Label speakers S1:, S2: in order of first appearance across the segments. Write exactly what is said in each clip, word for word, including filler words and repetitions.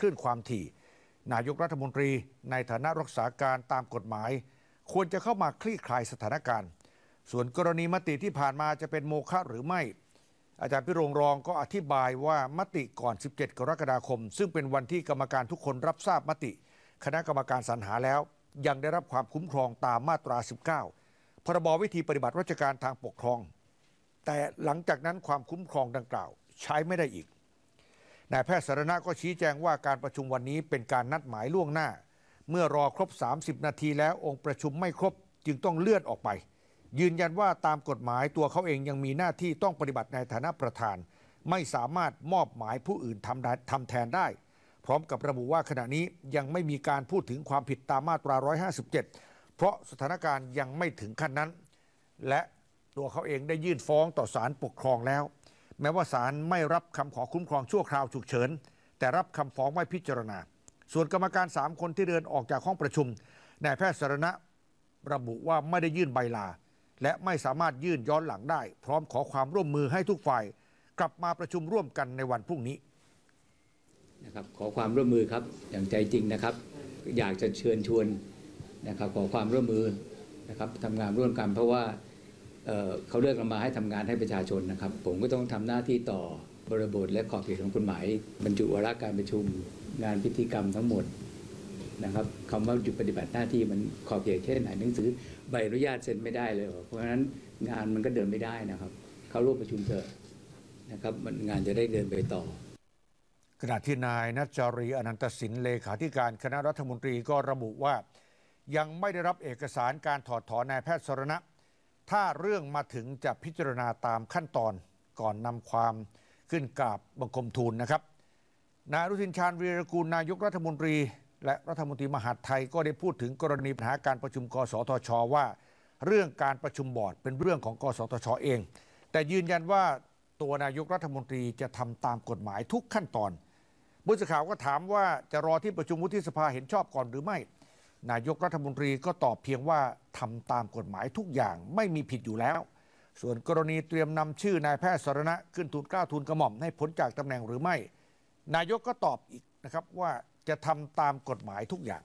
S1: ลื่อนความถี่นายกรัฐมนตรีในฐานะรักษาการตามกฎหมายควรจะเข้ามาคลี่คลายสถานการณ์ส่วนกรณีมติที่ผ่านมาจะเป็นโมฆะหรือไม่อาจารย์พิโรงรองก็อธิบายว่ามติก่อนสิบเจ็ดกรกฎาคมซึ่งเป็นวันที่กรรมการทุกคนรับทราบมติคณะกรรมการสรรหาแล้วยังได้รับความคุ้มครองตามมาตราสิบเก้าพรบวิธีปฏิบัติราชการทางปกครองแต่หลังจากนั้นความคุ้มครองดังกล่าวใช้ไม่ได้อีกนายแพทย์สารณะก็ชี้แจงว่าการประชุมวันนี้เป็นการนัดหมายล่วงหน้าเมื่อรอครบสามสิบนาทีแล้วองค์ประชุมไม่ครบจึงต้องเลื่อนออกไปยืนยันว่าตามกฎหมายตัวเขาเองยังมีหน้าที่ต้องปฏิบัติในฐานะประธานไม่สามารถมอบหมายผู้อื่นทำทำแทนได้พร้อมกับระบุว่าขณะนี้ยังไม่มีการพูดถึงความผิดตามมาตราหนึ่งร้อยห้าสิบเจ็ดเพราะสถานการณ์ยังไม่ถึงขั้นนั้นและตัวเขาเองได้ยื่นฟ้องต่อศาลปกครองแล้วแม้ว่าศาลไม่รับคำขอคุ้มครองชั่วคราวฉุกเฉินแต่รับคำฟ้องไว้พิจารณาส่วนกรรมการสามคนที่เดินออกจากห้องประชุมนายแพทย์สารณะระบุว่าไม่ได้ยื่นใบลาและไม่สามารถยื่นย้อนหลังได้พร้อมขอความร่วมมือให้ทุกฝ่ายกลับมาประชุมร่วมกันในวันพรุ่งนี้
S2: นะครับขอความร่วมมือครับอย่างใจจริงนะครับอยากจะเชิญชวนนะครับขอความร่วมมือนะครับทำงานร่วมกันเพราะว่า เ, เขาเลือกเรามาให้ทำงานให้ประชาชนนะครับผมก็ต้องทำหน้าที่ต่อบริบทและขอบเขตของกฎหมายบรรจุวาระการประชุมงานพิธีกรรมทั้งหมดนะครับคำว่าหยุดปฏิบัติหน้าที่มันขอบเขตแค่ไหนหนังสือใบอนุญาตเซ็นไม่ได้เลยเพราะฉะนั้นงานมันก็เดินไม่ได้นะครับเข้าร่วมประชุมเถอะนะครับงานจะได้เดินไปต่อ
S1: ขณะที่นายณัฐ จารีอนันตสินเลขาธิการคณะรัฐมนตรีก็ระบุว่ายังไม่ได้รับเอกสารการถอดถอนนายแพทย์สรณะถ้าเรื่องมาถึงจะพิจารณาตามขั้นตอนก่อนนำความขึ้นกราบบังคมทูลนะครับนายอนุทินชาญวีรกูลนายกรัฐมนตรีและรัฐมนตรีมหาดไทยก็ได้พูดถึงกรณีปัญหาการประชุมกสทช.ว่าเรื่องการประชุมบอร์ดเป็นเรื่องของกสทช.เองแต่ยืนยันว่าตัวนายกรัฐมนตรีจะทำตามกฎหมายทุกขั้นตอนผู้สื่อข่าวก็ถามว่าจะรอที่ประชุมวุฒิสภาเห็นชอบก่อนหรือไม่นายกรัฐมนตรีก็ตอบเพียงว่าทำตามกฎหมายทุกอย่างไม่มีผิดอยู่แล้วส่วนกรณีเตรียมนำชื่อนายแพทย์สรณะขึ้นทูลเกล้าทูลกระหม่อมให้พ้นจากตำแหน่งหรือไม่นายกก็ตอบอีกนะครับว่าจะทำตามกฎหมายทุกอย่าง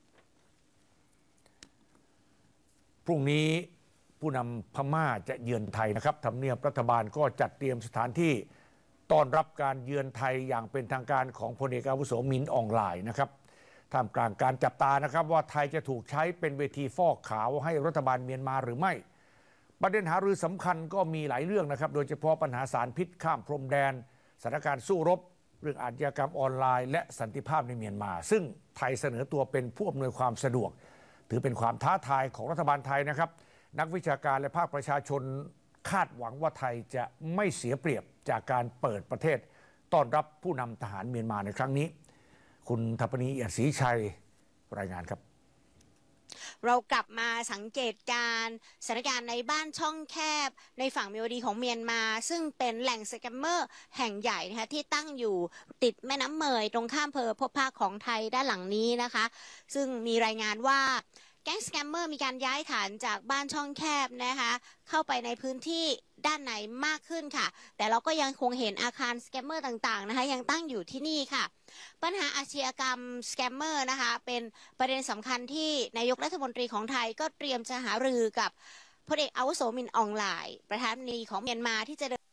S1: พรุ่งนี้ผู้นำพม่าจะเยือนไทยนะครับทำเนียบรัฐบาลก็จัดเตรียมสถานที่ต้อนรับการเยือนไทยอย่างเป็นทางการของพลเอกอาวุโสมินท์ อองหลายนะครับท่ามกลางการจับตานะครับว่าไทยจะถูกใช้เป็นเวทีฟอกขาวให้รัฐบาลเมียนมาหรือไม่ประเด็นหารือสำคัญก็มีหลายเรื่องนะครับโดยเฉพาะปัญหาสารพิษข้ามพรมแดนสถานการณ์สู้รบเรื่องอาชญากรรมออนไลน์และสันติภาพในเมียนมาซึ่งไทยเสนอตัวเป็นผู้อำนวยความสะดวกถือเป็นความท้าทายของรัฐบาลไทยนะครับนักวิชาการและภาคประชาชนคาดหวังว่าไทยจะไม่เสียเปรียบจากการเปิดประเทศต้อนรับผู้นำทหารเมียนมาในครั้งนี้คุณทัปนี เอียดศรีชัยรายงานครับ
S3: เรากลับมาสังเกตการสถานการณ์ในบ้านช่องแคบในฝั่งเมียวดีของเมียนมาซึ่งเป็นแหล่งสแกมเมอร์แห่งใหญ่นะคะที่ตั้งอยู่ติดแม่น้ำเมยตรงข้ามอำเภอพบพาของไทยด้านหลังนี้นะคะซึ่งมีรายงานว่าแก๊งสแกมเมอร์มีการย้ายฐานจากบ้านช่องแคบนะคะเข้าไปในพื้นที่ด้านในมากขึ้นค่ะแต่เราก็ยังคงเห็นอาคารสแกมเมอร์ต่างๆนะคะยังตั้งอยู่ที่นี่ค่ะปัญหาอาชญากรรมสแกมเมอร์นะคะเป็นประเด็นสำคัญที่นายกรัฐมนตรีของไทยก็เตรียมจะหารือกับพลเอกอาวุโสมินท์ อองหลายประธานาธิบดีของเมียนมาที่จะ